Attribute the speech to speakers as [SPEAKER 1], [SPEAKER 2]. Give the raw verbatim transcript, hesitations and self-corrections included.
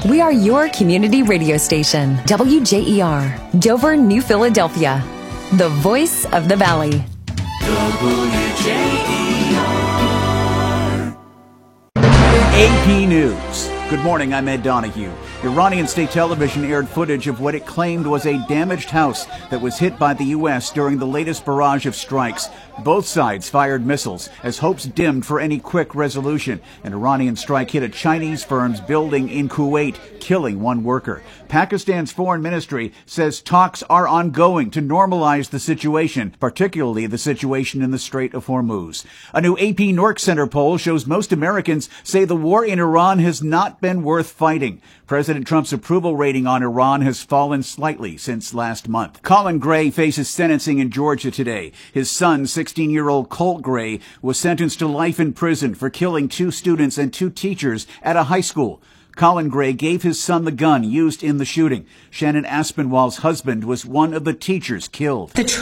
[SPEAKER 1] We are your community radio station, W J E R, Dover, New Philadelphia, the voice of the valley.
[SPEAKER 2] W J E R.
[SPEAKER 3] A P News. Good morning, I'm Ed Donahue. Iranian state television aired footage of what it claimed was a damaged house that was hit by the U S during the latest barrage of strikes. Both sides fired missiles as hopes dimmed for any quick resolution. An Iranian strike hit a Chinese firm's building in Kuwait, killing one worker. Pakistan's foreign ministry says talks are ongoing to normalize the situation, particularly the situation in the Strait of Hormuz. A new A P Nork Center poll shows most Americans say the war in Iran has not been worth fighting. President Trump's approval rating on Iran has fallen slightly since last month. Colin Gray faces sentencing in Georgia today. His son, sixteen-year-old Colt Gray, was sentenced to life in prison for killing two students and two teachers at a high school. Colin Gray gave his son the gun used in the shooting. Shannon Aspinwall's husband was one of the teachers killed.
[SPEAKER 4] The